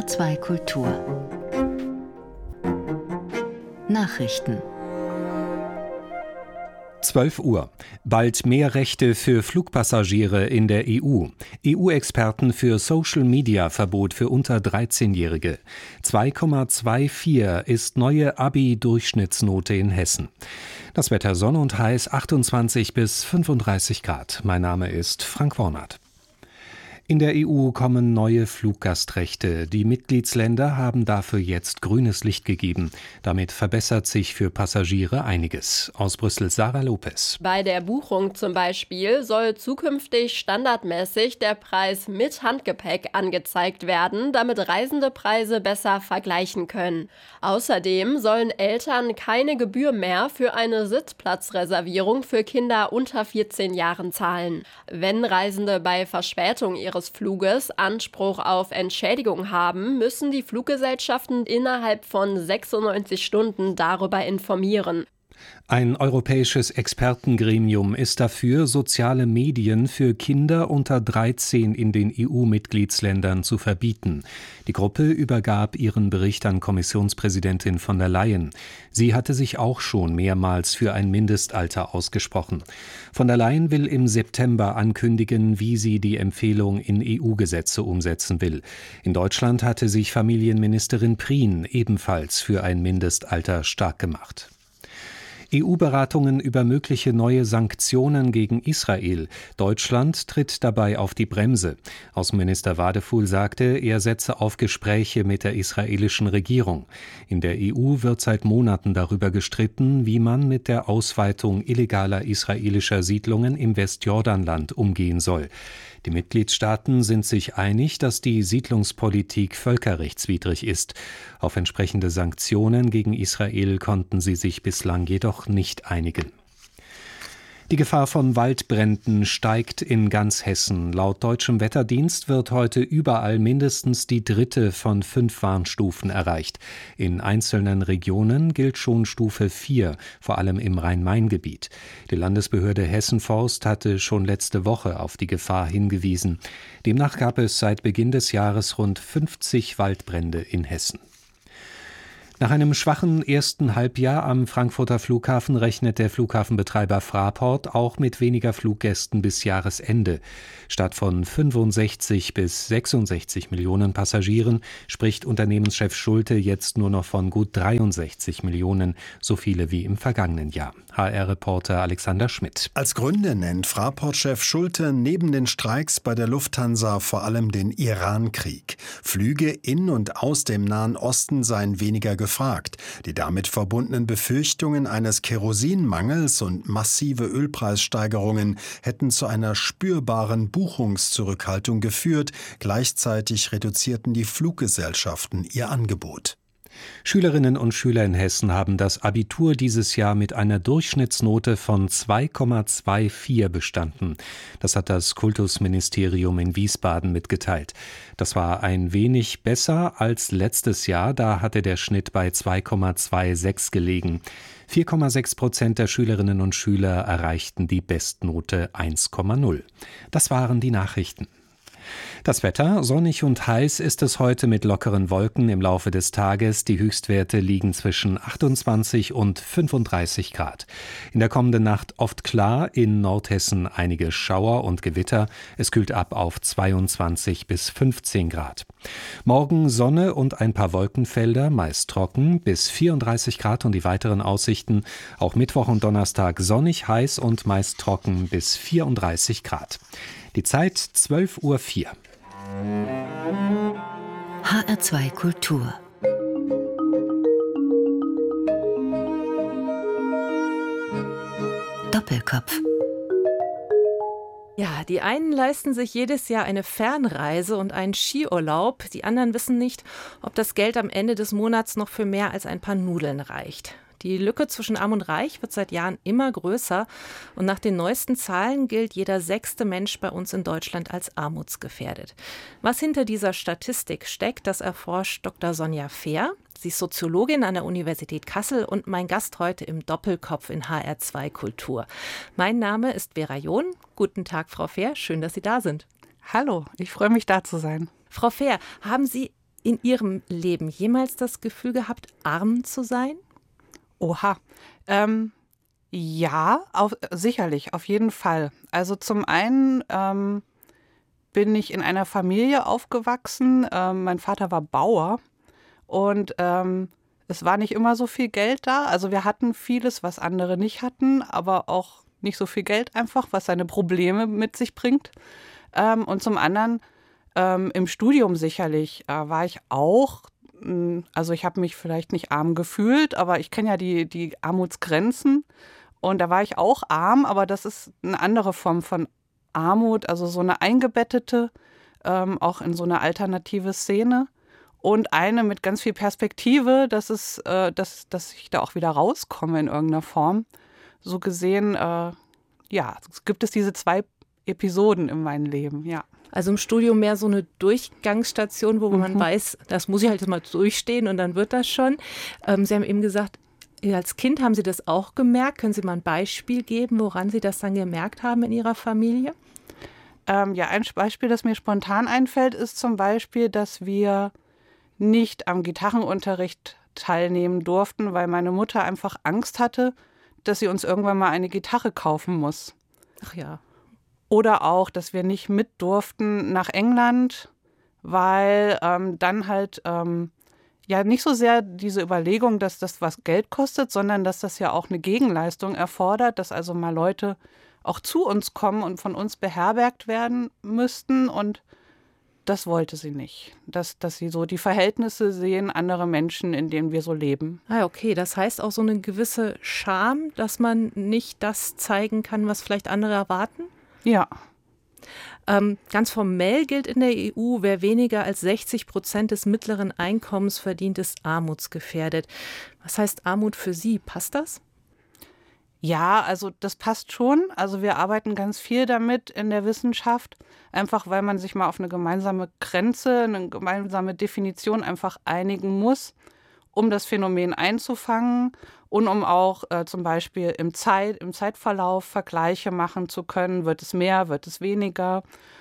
HR2 Kultur Nachrichten 12 Uhr. Bald mehr Rechte für Flugpassagiere in der EU. EU-Experten für Social-Media-Verbot für unter 13-Jährige. 2,24 ist neue Abi-Durchschnittsnote in Hessen. Das Wetter Sonne und heiß, 28 bis 35 Grad. Mein Name ist Frank Wornert. In der EU kommen neue Fluggastrechte. Die Mitgliedsländer haben dafür jetzt grünes Licht gegeben. Damit verbessert sich für Passagiere einiges. Aus Brüssel Sarah Lopez. Bei der Buchung zum Beispiel soll zukünftig standardmäßig der Preis mit Handgepäck angezeigt werden, damit Reisende Preise besser vergleichen können. Außerdem sollen Eltern keine Gebühr mehr für eine Sitzplatzreservierung für Kinder unter 14 Jahren zahlen. Wenn Reisende bei Verspätung ihres Fluges Anspruch auf Entschädigung haben, müssen die Fluggesellschaften innerhalb von 96 Stunden darüber informieren. Ein europäisches Expertengremium ist dafür, soziale Medien für Kinder unter 13 in den EU-Mitgliedsländern zu verbieten. Die Gruppe übergab ihren Bericht an Kommissionspräsidentin von der Leyen. Sie hatte sich auch schon mehrmals für ein Mindestalter ausgesprochen. Von der Leyen will im September ankündigen, wie sie die Empfehlung in EU-Gesetze umsetzen will. In Deutschland hatte sich Familienministerin Prien ebenfalls für ein Mindestalter stark gemacht. EU-Beratungen über mögliche neue Sanktionen gegen Israel. Deutschland tritt dabei auf die Bremse. Außenminister Wadefuhl sagte, er setze auf Gespräche mit der israelischen Regierung. In der EU wird seit Monaten darüber gestritten, wie man mit der Ausweitung illegaler israelischer Siedlungen im Westjordanland umgehen soll. Die Mitgliedstaaten sind sich einig, dass die Siedlungspolitik völkerrechtswidrig ist. Auf entsprechende Sanktionen gegen Israel konnten sie sich bislang jedoch nicht einigen. Die Gefahr von Waldbränden steigt in ganz Hessen. Laut deutschem Wetterdienst wird heute überall mindestens die 3. von 5 Warnstufen erreicht. In einzelnen Regionen gilt schon Stufe 4, vor allem im Rhein-Main-Gebiet. Die Landesbehörde Hessen-Forst hatte schon letzte Woche auf die Gefahr hingewiesen. Demnach gab es seit Beginn des Jahres rund 50 Waldbrände in Hessen. Nach einem schwachen ersten Halbjahr am Frankfurter Flughafen rechnet der Flughafenbetreiber Fraport auch mit weniger Fluggästen bis Jahresende. Statt von 65 bis 66 Millionen Passagieren spricht Unternehmenschef Schulte jetzt nur noch von gut 63 Millionen, so viele wie im vergangenen Jahr. HR-Reporter Alexander Schmidt. Als Gründe nennt Fraport-Chef Schulte neben den Streiks bei der Lufthansa vor allem den Iran-Krieg. Flüge in und aus dem Nahen Osten seien weniger gefragt. Die damit verbundenen Befürchtungen eines Kerosinmangels und massive Ölpreissteigerungen hätten zu einer spürbaren Buchungszurückhaltung geführt. Gleichzeitig reduzierten die Fluggesellschaften ihr Angebot. Schülerinnen und Schüler in Hessen haben das Abitur dieses Jahr mit einer Durchschnittsnote von 2,24 bestanden. Das hat das Kultusministerium in Wiesbaden mitgeteilt. Das war ein wenig besser als letztes Jahr, da hatte der Schnitt bei 2,26 gelegen. 4,6% der Schülerinnen und Schüler erreichten die Bestnote 1,0. Das waren die Nachrichten. Das Wetter, sonnig und heiß ist es heute mit lockeren Wolken im Laufe des Tages. Die Höchstwerte liegen zwischen 28 und 35 Grad. In der kommenden Nacht oft klar, in Nordhessen einige Schauer und Gewitter. Es kühlt ab auf 22 bis 15 Grad. Morgen Sonne und ein paar Wolkenfelder, meist trocken, bis 34 Grad und die weiteren Aussichten. Auch Mittwoch und Donnerstag sonnig, heiß und meist trocken bis 34 Grad. Die Zeit 12:04 Uhr. HR2 Kultur Doppelkopf. Ja, die einen leisten sich jedes Jahr eine Fernreise und einen Skiurlaub. Die anderen wissen nicht, ob das Geld am Ende des Monats noch für mehr als ein paar Nudeln reicht. Die Lücke zwischen Arm und Reich wird seit Jahren immer größer und nach den neuesten Zahlen gilt jeder 6. Mensch bei uns in Deutschland als armutsgefährdet. Was hinter dieser Statistik steckt, das erforscht Dr. Sonja Fehr. Sie ist Soziologin an der Universität Kassel und mein Gast heute im Doppelkopf in HR2 Kultur. Mein Name ist Vera John. Guten Tag, Frau Fehr. Schön, dass Sie da sind. Hallo, ich freue mich, da zu sein. Frau Fehr, haben Sie in Ihrem Leben jemals das Gefühl gehabt, arm zu sein? Oha. Ja, sicherlich, auf jeden Fall. Also zum einen bin ich in einer Familie aufgewachsen. Mein Vater war Bauer und es war nicht immer so viel Geld da. Also wir hatten vieles, was andere nicht hatten, aber auch nicht so viel Geld einfach, was seine Probleme mit sich bringt. Und zum anderen im Studium sicherlich war ich auch, also ich habe mich vielleicht nicht arm gefühlt, aber ich kenne ja die Armutsgrenzen und da war ich auch arm, aber das ist eine andere Form von Armut, also so eine eingebettete, auch in so eine alternative Szene und eine mit ganz viel Perspektive, dass ich da auch wieder rauskomme in irgendeiner Form. So gesehen, gibt es diese 2 Episoden in meinem Leben, ja. Also im Studium mehr so eine Durchgangsstation, wo man weiß, das muss ich halt mal durchstehen und dann wird das schon. Sie haben eben gesagt, als Kind haben Sie das auch gemerkt. Können Sie mal ein Beispiel geben, woran Sie das dann gemerkt haben in Ihrer Familie? Ein Beispiel, das mir spontan einfällt, ist zum Beispiel, dass wir nicht am Gitarrenunterricht teilnehmen durften, weil meine Mutter einfach Angst hatte, dass sie uns irgendwann mal eine Gitarre kaufen muss. Ach ja. Oder auch, dass wir nicht mit durften nach England, weil dann halt nicht so sehr diese Überlegung, dass das was Geld kostet, sondern dass das ja auch eine Gegenleistung erfordert, dass also mal Leute auch zu uns kommen und von uns beherbergt werden müssten. Und das wollte sie nicht, dass sie so die Verhältnisse sehen, andere Menschen, in denen wir so leben. Ah, okay, das heißt auch so eine gewisse Scham, dass man nicht das zeigen kann, was vielleicht andere erwarten? Ja. Ganz formell gilt in der EU, wer weniger als 60% des mittleren Einkommens verdient, ist armutsgefährdet. Was heißt Armut für Sie? Passt das? Ja, also das passt schon. Also wir arbeiten ganz viel damit in der Wissenschaft, einfach weil man sich mal auf eine gemeinsame Grenze, eine gemeinsame Definition einfach einigen muss, um das Phänomen einzufangen und um auch zum Beispiel im Zeitverlauf Vergleiche machen zu können. Wird es mehr, wird es weniger?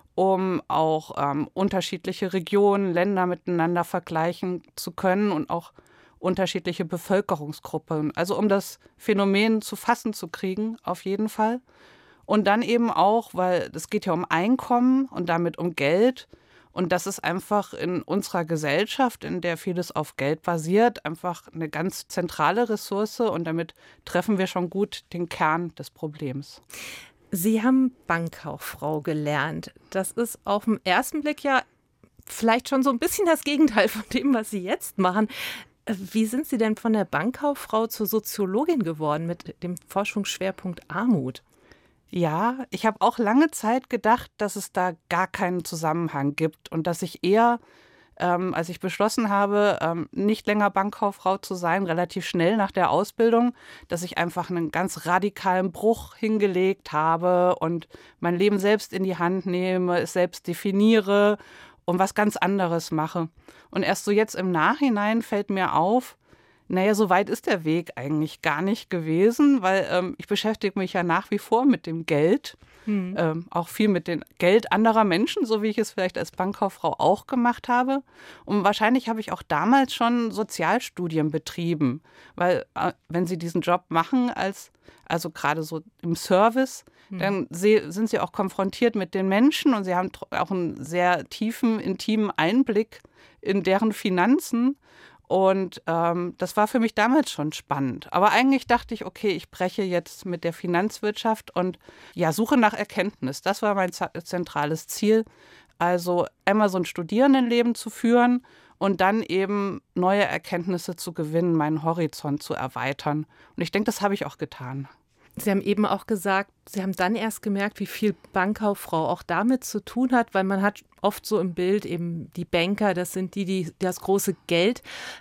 Um auch unterschiedliche Regionen, Länder miteinander vergleichen zu können und auch unterschiedliche Bevölkerungsgruppen. Also um das Phänomen zu fassen zu kriegen, auf jeden Fall. Und dann eben auch, weil es geht ja um Einkommen und damit um Geld. Und das ist einfach in unserer Gesellschaft, in der vieles auf Geld basiert, einfach eine ganz zentrale Ressource. Und damit treffen wir schon gut den Kern des Problems. Sie haben Bankkauffrau gelernt. Das ist auf den ersten Blick ja vielleicht schon so ein bisschen das Gegenteil von dem, was Sie jetzt machen. Wie sind Sie denn von der Bankkauffrau zur Soziologin geworden mit dem Forschungsschwerpunkt Armut? Ja, ich habe auch lange Zeit gedacht, dass es da gar keinen Zusammenhang gibt und dass ich eher, als ich beschlossen habe, nicht länger Bankkauffrau zu sein, relativ schnell nach der Ausbildung, dass ich einfach einen ganz radikalen Bruch hingelegt habe und mein Leben selbst in die Hand nehme, es selbst definiere und was ganz anderes mache. Und erst so jetzt im Nachhinein fällt mir auf, naja, so weit ist der Weg eigentlich gar nicht gewesen, weil ich beschäftige mich ja nach wie vor mit dem Geld, auch viel mit dem Geld anderer Menschen, so wie ich es vielleicht als Bankkauffrau auch gemacht habe. Und wahrscheinlich habe ich auch damals schon Sozialstudien betrieben, weil wenn Sie diesen Job machen, also gerade so im Service, dann sind Sie auch konfrontiert mit den Menschen und Sie haben auch einen sehr tiefen, intimen Einblick in deren Finanzen. Und das war für mich damals schon spannend. Aber eigentlich dachte ich, okay, ich breche jetzt mit der Finanzwirtschaft und suche nach Erkenntnis. Das war mein zentrales Ziel. Also einmal so ein Studierendenleben zu führen und dann eben neue Erkenntnisse zu gewinnen, meinen Horizont zu erweitern. Und ich denke, das habe ich auch getan. Sie haben eben auch gesagt, Sie haben dann erst gemerkt, wie viel Bankkauffrau auch damit zu tun hat, weil man hat oft so im Bild eben die Banker, das sind die das große Geld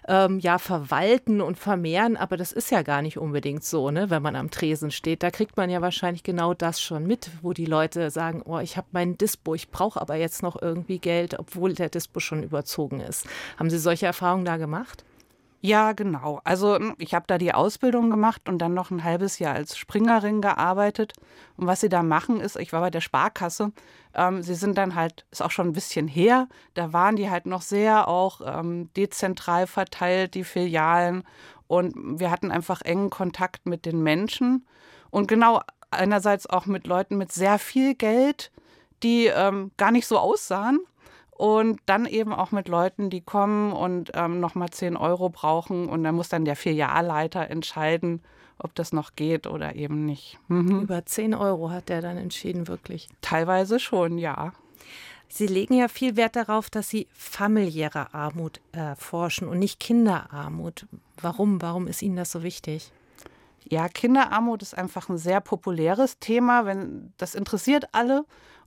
verwalten und vermehren, aber das ist ja gar nicht unbedingt so, ne, wenn man am Tresen steht. Da kriegt man ja wahrscheinlich genau das schon mit, wo die Leute sagen, oh, ich habe meinen Dispo, ich brauche aber jetzt noch irgendwie Geld, obwohl der Dispo schon überzogen ist. Haben Sie solche Erfahrungen da gemacht? Ja, genau. Also ich habe da die Ausbildung gemacht und dann noch ein halbes Jahr als Springerin gearbeitet. Und was sie da machen ist, ich war bei der Sparkasse, sie sind dann halt, ist auch schon ein bisschen her, da waren die halt noch sehr auch dezentral verteilt, die Filialen. Und wir hatten einfach engen Kontakt mit den Menschen. Und genau, einerseits auch mit Leuten mit sehr viel Geld, die gar nicht so aussahen. Und dann eben auch mit Leuten, die kommen und nochmal 10 Euro brauchen. Und dann muss dann der Filialleiter entscheiden, ob das noch geht oder eben nicht. Mhm. Über 10 Euro hat der dann entschieden, wirklich. Teilweise schon, ja. Sie legen ja viel Wert darauf, dass Sie familiäre Armut erforschen und nicht Kinderarmut. Warum? Warum ist Ihnen das so wichtig? Ja, Kinderarmut ist einfach ein sehr populäres Thema. Das interessiert alle.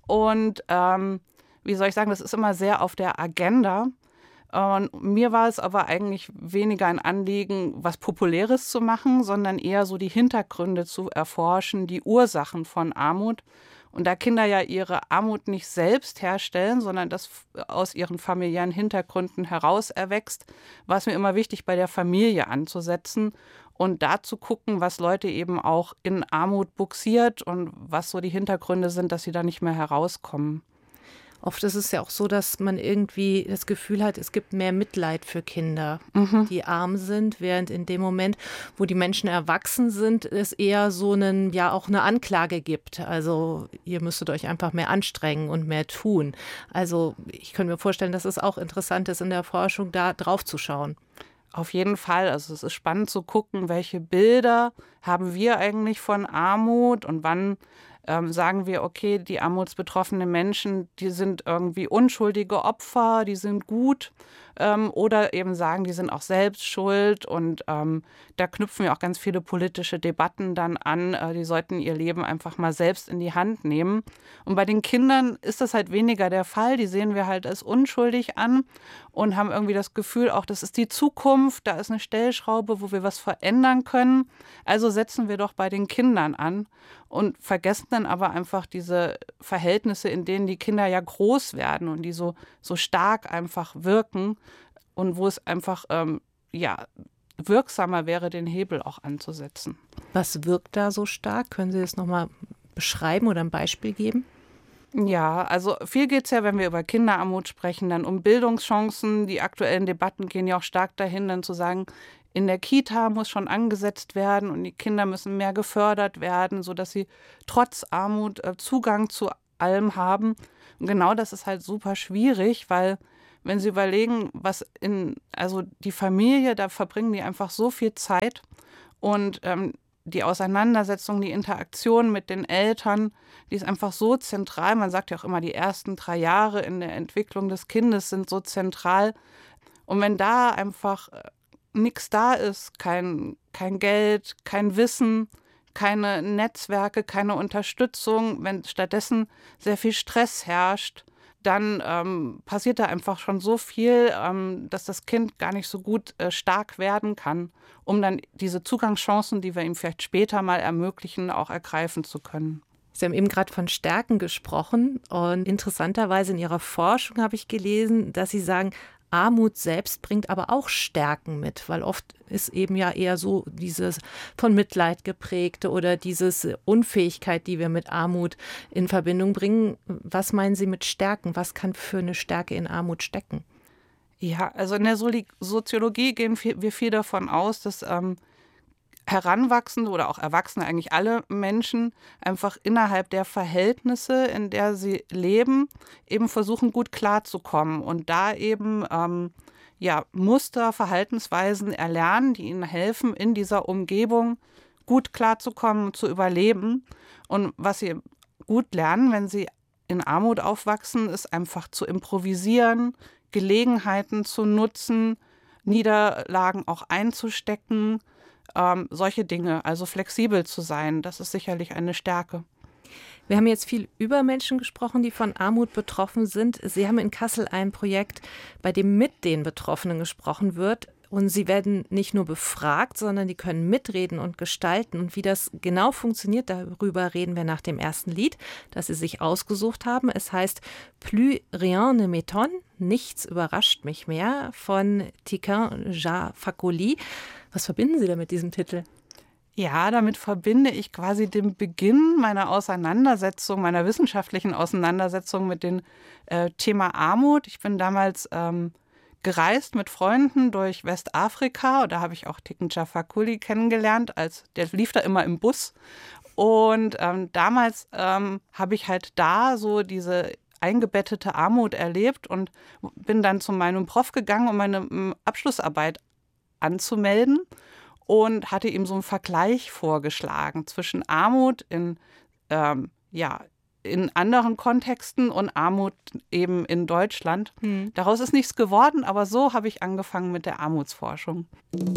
Und wie soll ich sagen, das ist immer sehr auf der Agenda. Und mir war es aber eigentlich weniger ein Anliegen, was Populäres zu machen, sondern eher so die Hintergründe zu erforschen, die Ursachen von Armut. Und da Kinder ja ihre Armut nicht selbst herstellen, sondern das aus ihren familiären Hintergründen heraus erwächst, war es mir immer wichtig, bei der Familie anzusetzen und da zu gucken, was Leute eben auch in Armut bugsiert und was so die Hintergründe sind, dass sie da nicht mehr herauskommen. Oft ist es ja auch so, dass man irgendwie das Gefühl hat, es gibt mehr Mitleid für Kinder, die arm sind, während in dem Moment, wo die Menschen erwachsen sind, es eher so auch eine Anklage gibt. Also ihr müsstet euch einfach mehr anstrengen und mehr tun. Also ich könnte mir vorstellen, dass es auch interessant ist, in der Forschung da drauf zu schauen. Auf jeden Fall. Also es ist spannend zu gucken, welche Bilder haben wir eigentlich von Armut und wann sagen wir, okay, die armutsbetroffenen Menschen, die sind irgendwie unschuldige Opfer, die sind gut, oder eben sagen, die sind auch selbst schuld und da knüpfen wir auch ganz viele politische Debatten dann an, die sollten ihr Leben einfach mal selbst in die Hand nehmen. Und bei den Kindern ist das halt weniger der Fall, die sehen wir halt als unschuldig an und haben irgendwie das Gefühl, auch das ist die Zukunft, da ist eine Stellschraube, wo wir was verändern können, also setzen wir doch bei den Kindern an. Und vergessen dann aber einfach diese Verhältnisse, in denen die Kinder ja groß werden und die so stark einfach wirken und wo es einfach wirksamer wäre, den Hebel auch anzusetzen. Was wirkt da so stark? Können Sie das nochmal beschreiben oder ein Beispiel geben? Ja, also viel geht es ja, wenn wir über Kinderarmut sprechen, dann um Bildungschancen. Die aktuellen Debatten gehen ja auch stark dahin, dann zu sagen, in der Kita muss schon angesetzt werden und die Kinder müssen mehr gefördert werden, sodass sie trotz Armut Zugang zu allem haben. Und genau das ist halt super schwierig, weil wenn Sie überlegen, also die Familie, da verbringen die einfach so viel Zeit und die Auseinandersetzung, die Interaktion mit den Eltern, die ist einfach so zentral. Man sagt ja auch immer, die ersten 3 Jahre in der Entwicklung des Kindes sind so zentral. Und wenn da einfach nichts da ist, kein Geld, kein Wissen, keine Netzwerke, keine Unterstützung, wenn stattdessen sehr viel Stress herrscht, dann passiert da einfach schon so viel, dass das Kind gar nicht so gut stark werden kann, um dann diese Zugangschancen, die wir ihm vielleicht später mal ermöglichen, auch ergreifen zu können. Sie haben eben gerade von Stärken gesprochen und interessanterweise in Ihrer Forschung habe ich gelesen, dass Sie sagen, Armut selbst bringt aber auch Stärken mit, weil oft ist eben ja eher so dieses von Mitleid geprägte oder diese Unfähigkeit, die wir mit Armut in Verbindung bringen. Was meinen Sie mit Stärken? Was kann für eine Stärke in Armut stecken? Ja, also in der Soziologie gehen wir viel davon aus, dass Heranwachsende oder auch Erwachsene, eigentlich alle Menschen, einfach innerhalb der Verhältnisse, in der sie leben, eben versuchen, gut klarzukommen und da eben Muster, Verhaltensweisen erlernen, die ihnen helfen, in dieser Umgebung gut klarzukommen und zu überleben. Und was sie gut lernen, wenn sie in Armut aufwachsen, ist einfach zu improvisieren, Gelegenheiten zu nutzen, Niederlagen auch einzustecken, solche Dinge, also flexibel zu sein, das ist sicherlich eine Stärke. Wir haben jetzt viel über Menschen gesprochen, die von Armut betroffen sind. Sie haben in Kassel ein Projekt, bei dem mit den Betroffenen gesprochen wird Und sie werden nicht nur befragt, sondern die können mitreden und gestalten. Und wie das genau funktioniert, darüber reden wir nach dem ersten Lied, das sie sich ausgesucht haben. Es heißt Plus rien ne m'étonne, nichts überrascht mich mehr, von Tiken Jah Fakoly. Was verbinden Sie da mit diesem Titel? Ja, damit verbinde ich quasi den Beginn meiner Auseinandersetzung, meiner wissenschaftlichen Auseinandersetzung mit dem Thema Armut. Ich bin damals gereist mit Freunden durch Westafrika. Da habe ich auch Tiken Jah Fakoly kennengelernt. Der lief da immer im Bus. Und damals habe ich halt da so diese eingebettete Armut erlebt und bin dann zu meinem Prof gegangen, um meine Abschlussarbeit anzumelden und hatte ihm so einen Vergleich vorgeschlagen zwischen Armut in anderen Kontexten und Armut eben in Deutschland. Daraus ist nichts geworden, aber so habe ich angefangen mit der Armutsforschung.